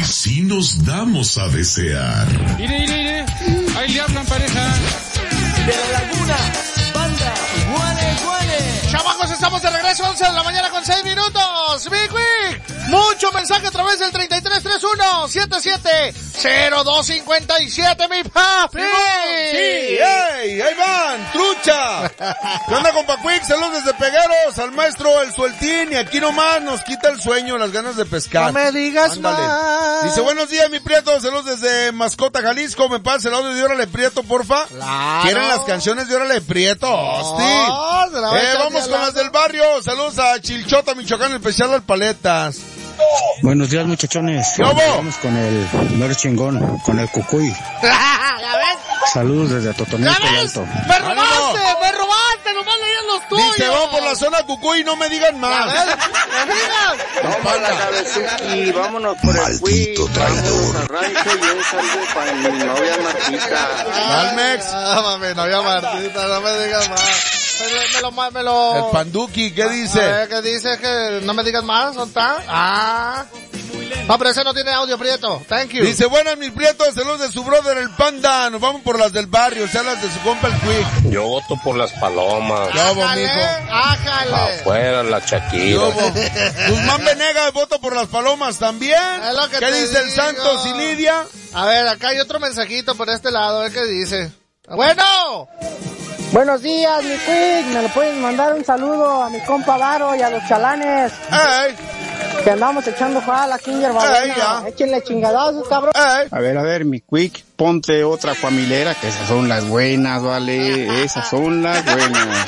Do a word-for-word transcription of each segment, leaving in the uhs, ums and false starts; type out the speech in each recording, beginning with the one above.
Así nos damos a desear. Ire, ire, ire. Ahí le hablan, pareja. De la Laguna, banda, Guane, Guane. Chamacos, estamos de regreso, once de la mañana con seis minutos. Big Week. Mucho mensaje a través del treinta y tres treinta y uno setenta y siete cero dos cincuenta y siete, mi papi. Sí, hey, ahí van, trucha. ¿Qué onda, compa Quick? Saludos desde Pegueros, al maestro El Sueltín, y aquí nomás nos quita el sueño, las ganas de pescar. No me digas Ándale. más. Dice, buenos días, mi Prieto, saludos desde Mascota, Jalisco, me pasa el audio de Órale Prieto, porfa. Claro. ¿Quieren las canciones de Órale Prieto? Hosti. No, se la va a eh, echar vamos con dialando. las del barrio, saludos a Chilchota, Michoacán, especial al Paletas. Buenos días, muchachones. ¿Qué hubo? Vamos con el mero chingón, con el Cucuy. ¿Ya ves? Saludos desde ¿Ya Totonilco el ves? Alto. Me robaste, me robaste, nomás leían los tuyos. Dice, vamos por la zona Cucuy, no me digan A más. ver, me digas. Vamos a la Cabezuki, vámonos por el Maldito Quick, traidor. vámonos al rancho y un saludo para mi novia Martita. Almex. Ah, mami, no había Martita, no me digas más. Me, me lo, me lo... El Panduki, ¿qué A dice? ver, ¿qué dice? Que no me digas más, ¿dónde está? Ah. No, pero ese no tiene audio, Prieto. Thank you. Dice, buenas mis Prietos, saludos de su brother el Panda, nos vamos por las del barrio, o sea, las de su compa el Quick. Yo voto por las palomas. Yo, bo, Ájale, mijo. ájale. Afuera la Shakira. Yo, bo. Guzmán Venegas, voto por las palomas también. Es lo que ¿Qué te dice el digo. Santos y Lidia? A ver, acá hay otro mensajito por este lado, a ver qué dice. Bueno. Buenos días, mi Quick. ¿Me lo puedes mandar un saludo a mi compa Varo y a los chalanes? ¡Ey! Que andamos echando jala aquí en Yerbabona. Ey, ya. Échenle chingadazos, cabrón. ¡Ey! A ver, a ver, mi Quick, ponte otra familiera, que esas son las buenas, vale. Esas son las buenas.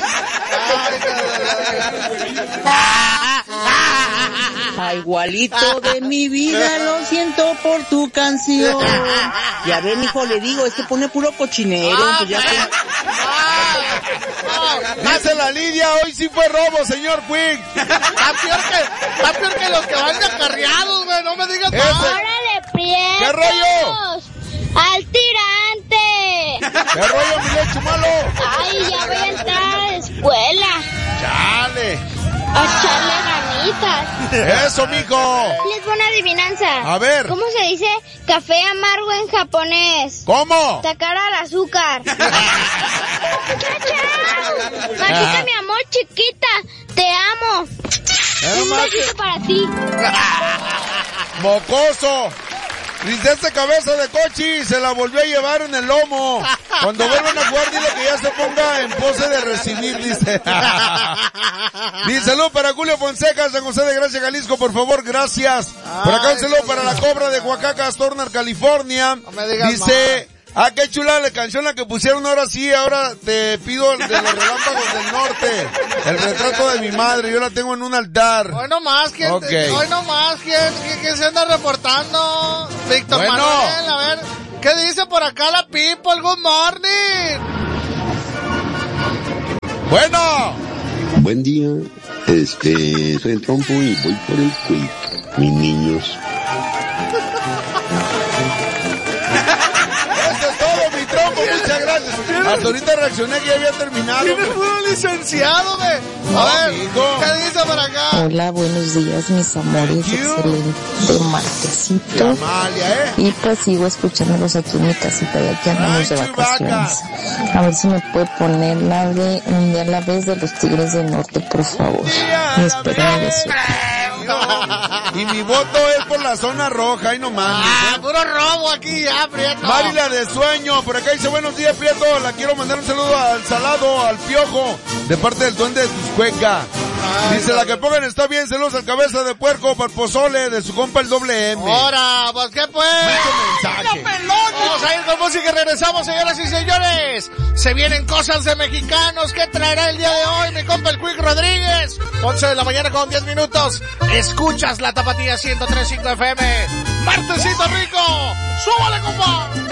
A igualito de mi vida, lo siento por tu canción. Ya ven, hijo, le digo, es que pone puro cochinero. Pues ya que... Dice la Lidia, hoy sí fue robo, señor Quick. Está peor que, está peor que los que van de acarreados, güey, no me digas Ese. más. ¡Órale, Prietos! ¿Qué rollo? ¡Al tirante! ¿Qué rollo, mi lecho malo? ¡Ay, ya voy a entrar a la escuela! Chale. ¡A echarle ganitas! Eso, mijo. Les voy una adivinanza. A ver. ¿Cómo se dice café amargo en japonés? ¿Cómo? Sacar al azúcar. ¡Chao! Martita, mi amor, chiquita, te amo. Un besito para ti. Mocoso. Dice, este cabeza de cochi se la volvió a llevar en el lomo. Cuando vuelvan a jugar, dile que ya se ponga en pose de recibir, dice. Dice, saludo para Julio Fonseca, San José de Gracia, Jalisco, por favor, gracias. Por acá un saludo para la Cobra de Oaxaca, Stornar, California. No me digas Dice, ah, qué chula la canción la que pusieron ahora sí, ahora te pido el de los relámpagos del norte. El retrato de mi madre, yo la tengo en un altar. Hoy no más, ¿quién, Okay. hoy no más, ¿quién, quién, quién se anda reportando? Víctor Bueno. Manuel, a ver, ¿qué dice por acá la people? Good morning. Bueno. Buen día, este, soy el Trompo y voy por el Quick, mis niños. Eso es todo, mi Trompo, muchas gracias. Hasta ahorita reaccioné que ya había terminado. ¿Quién es puro licenciado, güey? No, A ver, amigo. ¿qué dice por acá? Hola, buenos días, mis amores. Thank you. Excelente martesito. Amalia, ¿eh? Y pues sigo escuchándolos aquí en mi casita, ya que andamos de Ay, vacaciones. A ver si me puede poner la de Un día a la vez de los Tigres del Norte, por favor. Y espero me les Y mi voto es por la zona roja, ahí nomás. Ah, puro robo aquí ya, Prieto. Marila de Sueño, por acá dice, buenos días, Prieto, la quiero mandar un saludo al Salado, al Piojo, de parte del Duende de Tuscueca. Dice, la que pongan está bien, saludos al Cabeza de Puerco, para el pozole, de su compa el doble M. Ahora, pues, ¿qué pues? mensaje. Vamos a ir con música y regresamos, señoras y señores. Se vienen cosas de mexicanos. ¿Qué traerá el día de hoy mi compa el Quick Rodríguez? once de la mañana con diez minutos. Escuchas la Tapatía ciento tres punto cinco F M. Martesito rico. ¡Súbale, compa!